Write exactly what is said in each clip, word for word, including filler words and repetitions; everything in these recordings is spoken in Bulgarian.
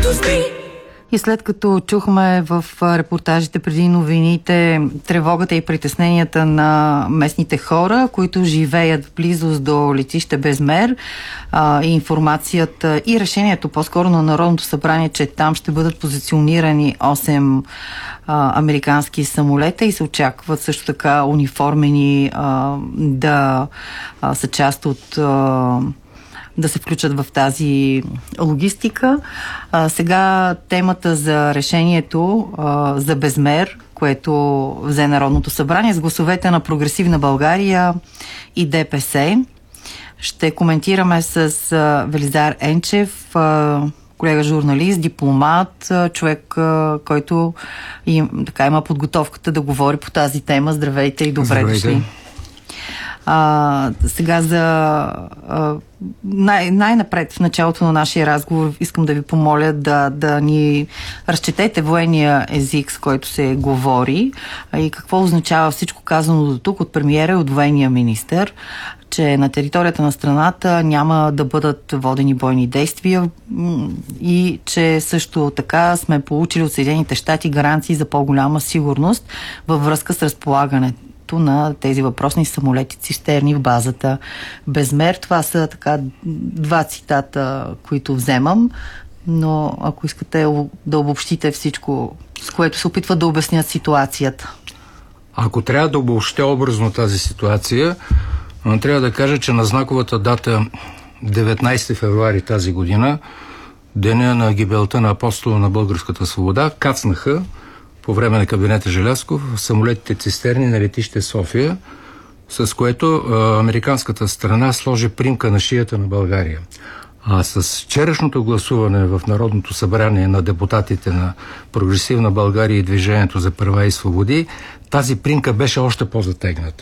И след като чухме в репортажите преди новините тревогата и притесненията на местните хора, които живеят в близост до летище Безмер, а, и информацията и решението по-скоро на Народното събрание, че там ще бъдат позиционирани осем а, американски самолета и се очакват също така униформени а, да а, са част от а, да се включат в тази логистика. А, сега темата за решението а, за Безмер, което взе Народното събрание с гласовете на Прогресивна България и ДПС. Ще коментираме с а, Велизар Енчев, а, колега журналист, дипломат, а, човек, а, който и, така, има подготовката да говори по тази тема. Здравейте и добре Здравейте. дошли. А, сега за а, най- най-напред в началото на нашия разговор искам да ви помоля да, да ни разчетете военния език, с който се говори, а и какво означава всичко казано до тук от премиера и от военния министър, че на територията на страната няма да бъдат водени бойни действия и че също така сме получили от Съединените щати гаранции за по-голяма сигурност във връзка с разполагането на тези въпросни самолети цистерни в базата Безмер. Това са така два цитата, които вземам, но ако искате да обобщите всичко, с което се опитват да обяснят ситуацията. Ако трябва да обобщя образно тази ситуация, трябва да кажа, че на знаковата дата деветнайсети февруари тази година, деня на гибелта на апостола на българската свобода, кацнаха по време на кабинета Желязков самолетите цистерни на летище София, с което а, американската страна сложи примка на шията на България. А с вчерашното гласуване в Народното събрание на депутатите на Прогресивна България и Движението за права и свободи, тази примка беше още по-затегната.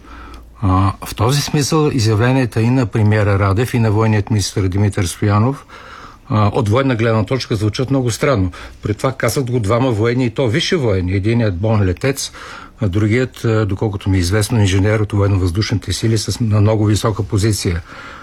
А, в този смисъл изявленията и на премиера Радев, и на военният министър Димитър Стоянов от военна гледна точка звучат много странно. При това казват го двама военни, и то висши военни. Единият бон летец, а другият, доколкото ми е известно, инженер от военно-въздушните сили с на много висока позиция.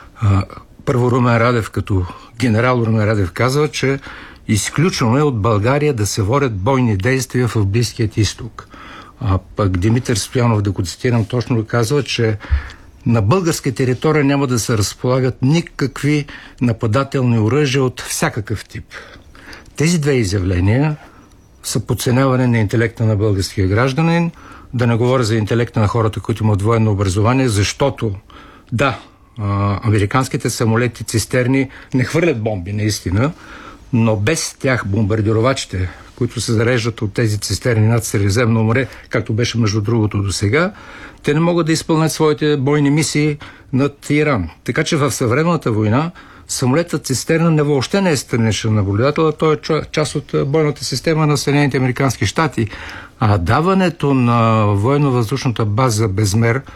Първо Румен Радев, като генерал Румен Радев, казва, че изключено е от България да се водят бойни действия в Близкият изток. А пък Димитър Стоянов, да го цитирам точно, казва, че на българска територия няма да се разполагат никакви нападателни оръжия от всякакъв тип. Тези две изявления са подценяване на интелекта на българския гражданин, да не говоря за интелекта на хората, които имат военно образование, защото да, а, американските самолети цистерни не хвърлят бомби, наистина, но без тях бомбардировачите, които се зареждат от тези цистерни над Средиземно море, както беше между другото до сега, те не могат да изпълнят своите бойни мисии над Иран. Така че в съвременната война самолетът цистерна не въобще не е страничен наблюдател, а той е част от бойната система на Съединените американски щати. А даването на военно-въздушната база Безмер